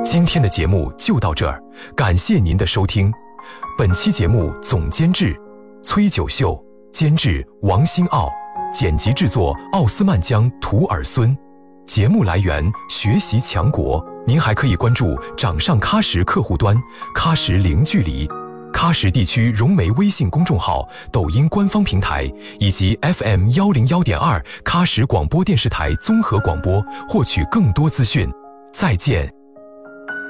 今天的节目就到这儿，感谢您的收听。本期节目总监制崔九秀，监制王新奥，剪辑制作奥斯曼江图尔孙。节目来源学习强国。您还可以关注掌上喀什客户端、喀什零距离、喀什地区融媒微信公众号、抖音官方平台以及 FM101.2喀什广播电视台综合广播，获取更多资讯。再见。